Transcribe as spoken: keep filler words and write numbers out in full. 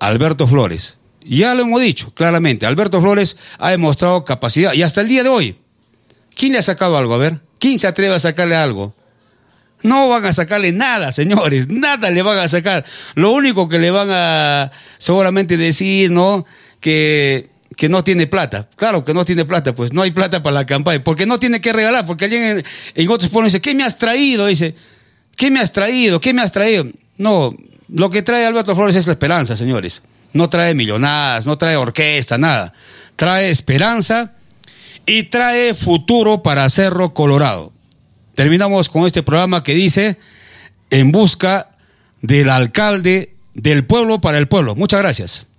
Alberto Flores. Ya lo hemos dicho claramente, Alberto Flores ha demostrado capacidad y hasta el día de hoy, ¿quién le ha sacado algo? A ver, ¿quién se atreve a sacarle algo? No van a sacarle nada, señores, nada le van a sacar. Lo único que le van a seguramente decir, ¿no? Que, que no tiene plata. Claro que no tiene plata, pues no hay plata para la campaña, porque no tiene que regalar, porque alguien en, en otros pueblos dice, ¿qué me has traído? Dice, ¿qué me has traído? ¿Qué me has traído? No, lo que trae Alberto Flores es la esperanza, señores. No trae millonadas, no trae orquesta, nada. Trae esperanza y trae futuro para Cerro Colorado. Terminamos con este programa que dice En busca del alcalde del pueblo para el pueblo. Muchas gracias.